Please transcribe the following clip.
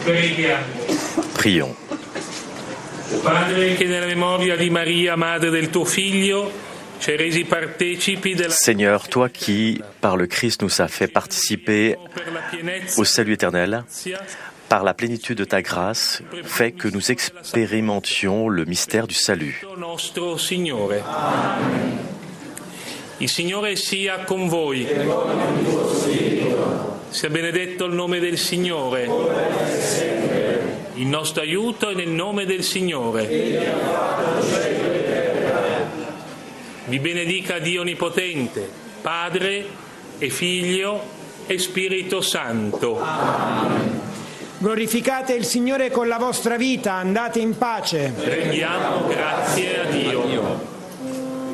Prions. Padre, che nella memoria di Maria, madre del tuo Figlio, ci hai resi partecipi della... Seigneur, toi qui, par le Christ, nous as fait participer au salut éternel, par la plénitude de ta grâce, fais que nous expérimentions le mystère du salut. Nostro Signore. Il Signore sia con voi. Sia benedetto il nome del Signore. Il nostro aiuto è nel nome del Signore. Vi benedica Dio Onnipotente, Padre e Figlio e Spirito Santo. Glorificate il Signore con la vostra vita, andate in pace. Rendiamo grazie